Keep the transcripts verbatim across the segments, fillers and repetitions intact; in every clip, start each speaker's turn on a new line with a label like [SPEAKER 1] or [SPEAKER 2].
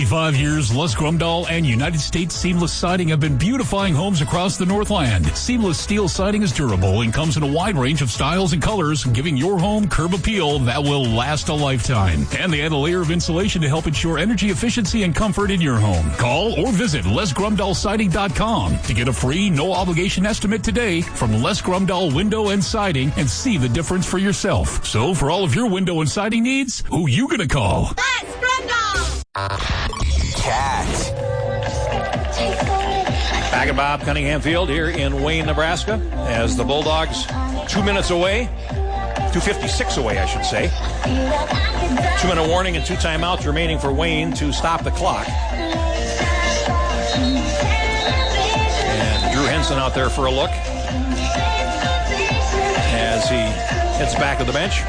[SPEAKER 1] twenty-five years, Les Grumdahl and United States Seamless Siding have been beautifying homes across the Northland. Seamless steel siding is durable and comes in a wide range of styles and colors, giving your home curb appeal that will last a lifetime. And they add a layer of insulation to help ensure energy efficiency and comfort in your home. Call or visit les grumdahl siding dot com to get a free, no-obligation estimate today from Les Grumdahl Window and Siding and see the difference for yourself. So for all of your window and siding needs, who you gonna call?
[SPEAKER 2] Les Grumdahl!
[SPEAKER 3] Cat.
[SPEAKER 4] Back at Bob Cunningham Field here in Wayne, Nebraska, as the Bulldogs two minutes away, two fifty-six away, I should say. Two-minute warning and two timeouts remaining for Wayne to stop the clock. And Drew Henson out there for a look as he heads back to the bench.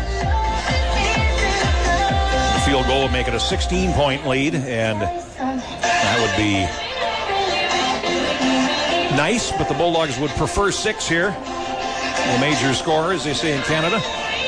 [SPEAKER 4] The field goal would make it a sixteen-point lead, and that would be nice, but the Bulldogs would prefer six here. The major scorer, as they say in Canada.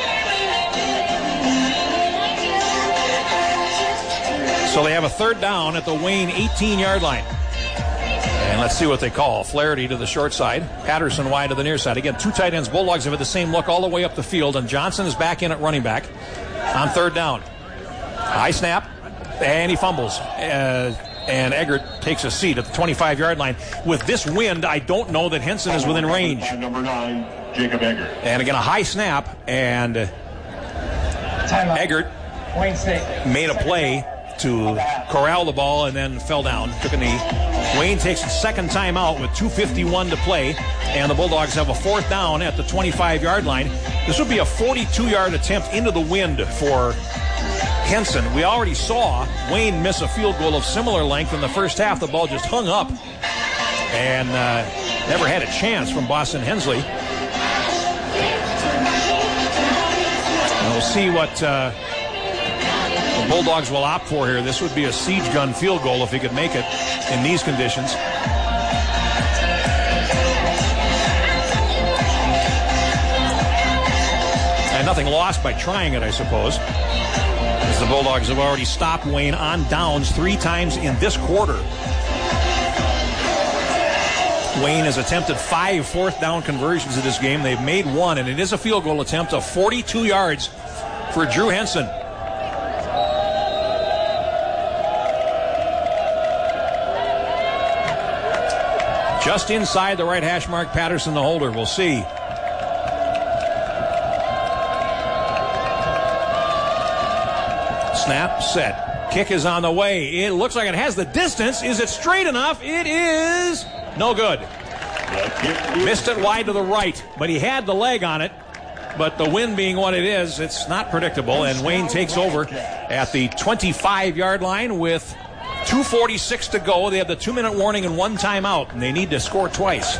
[SPEAKER 4] So they have a third down at the Wayne eighteen-yard line. And let's see what they call. Flaherty to the short side. Patterson wide to the near side. Again, two tight ends. Bulldogs have had the same look all the way up the field, and Johnson is back in at running back on third down. High snap, and he fumbles. Uh, and Eggert takes a seat at the twenty-five-yard line. With this wind, I don't know that Henson is within range.
[SPEAKER 5] Number nine, Jacob Eggert.
[SPEAKER 4] And again, a high snap, and Eggert made a play to corral the ball and then fell down, took a knee. Wayne takes a second timeout with two fifty-one to play, and the Bulldogs have a fourth down at the twenty-five-yard line. This would be a forty-two-yard attempt into the wind for Henson. We already saw Wayne miss a field goal of similar length in the first half. The ball just hung up and uh, never had a chance from Boston Hensley. And we'll see what uh, the Bulldogs will opt for here. This would be a siege gun field goal if he could make it in these conditions. And nothing lost by trying it, I suppose, as the Bulldogs have already stopped Wayne on downs three times in this quarter. Wayne has attempted five fourth down conversions in this game. They've made one, and it is a field goal attempt of forty-two yards for Drew Henson. Just inside the right hash mark, Patterson the holder. We'll see. Snap, set. Kick is on the way. It looks like it has the distance. Is it straight enough? It is no good. Missed it wide to the right, but he had the leg on it. But the wind being what it is, it's not predictable. And Wayne takes over at the twenty-five-yard line with two forty-six to go. They have the two-minute warning and one timeout, and they need to score twice.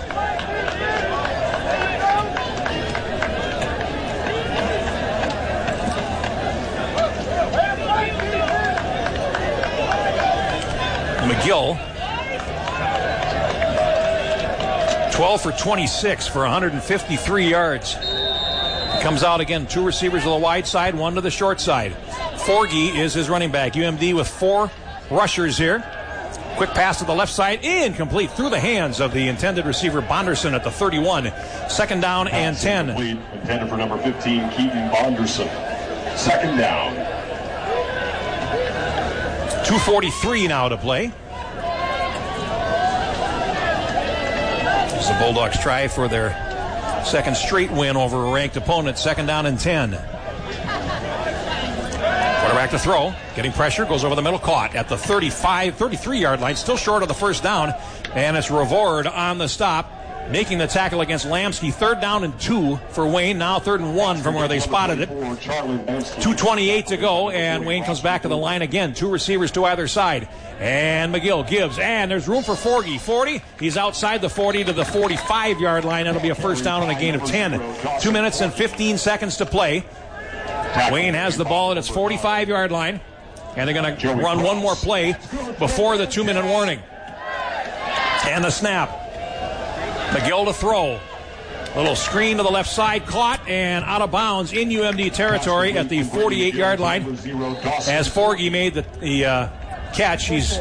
[SPEAKER 4] McGill, twelve for twenty-six for one hundred fifty-three yards. Comes out again, two receivers to the wide side, one to the short side. Forgy is his running back. U M D with four rushers here. Quick pass to the left side, incomplete through the hands of the intended receiver Bonderson at the thirty-one. Second down and ten.
[SPEAKER 5] Intended for number fifteen, Keaton Bonderson. Second down.
[SPEAKER 4] two forty-three now to play. As the Bulldogs try for their second straight win over a ranked opponent. Second down and ten. Quarterback to throw. Getting pressure. Goes over the middle. Caught at the thirty-five, thirty-three-yard line. Still short of the first down. And it's Revord on the stop, making the tackle against Lamsky. Third down and two for Wayne. Now third and one from where they spotted it. two twenty-eight to go, and Wayne comes back to the line again. Two receivers to either side. And McGill gives, and there's room for Forgy. forty, he's outside the forty to the forty-five-yard line. That'll be a first down and a gain of ten. Two minutes and fifteen seconds to play. Wayne has the ball at its forty-five-yard line, and they're going to run one more play before the two-minute warning. And the snap. McGill to throw. Little screen to the left side, caught and out of bounds in U M D territory at the forty-eight-yard line. As Forgy made the, the uh, catch, he's